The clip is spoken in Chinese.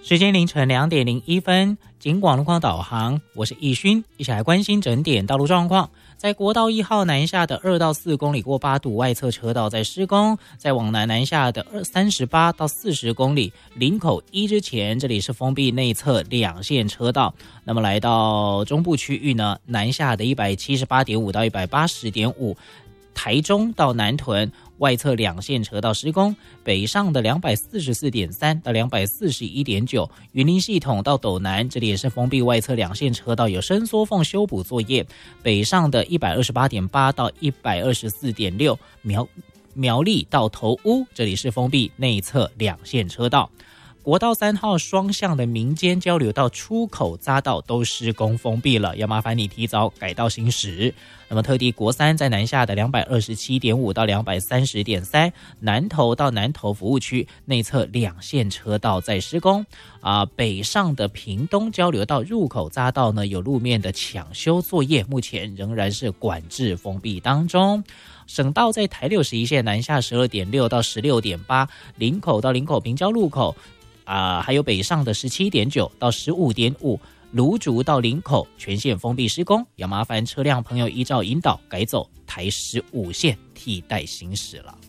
时间凌晨2:01，警广路况导航，我是易勋，一起来关心整点道路状况。在国道1号南下的2到4公里过八堵外侧车道在施工，在往南下的38到40公里林口1之前，这里是封闭内侧2线车道。那么来到中部区域呢，南下的178.5到180.5。台中到南屯外侧2线车道施工，北上的244.3到241.9，云林系统到斗南，这里也是封闭外侧2线车道有伸缩缝修补作业，北上的128.8到124.6，苗栗到头屋，这里是封闭内侧2线车道。国道3号双向的民间交流道出口匝道都施工封闭了，要麻烦你提早改道行驶。那么特地国3在南下的227.5到230.3，南投到南投服务区内侧2线车道在施工。北上的屏东交流道入口匝道呢，有路面的抢修作业，目前仍然是管制封闭当中。省道在台61线南下12.6到16.8，林口到林口平交路口还有北上的17.9到15.5，芦竹到林口全线封闭施工，要麻烦车辆朋友依照引导改走台15线替代行驶了。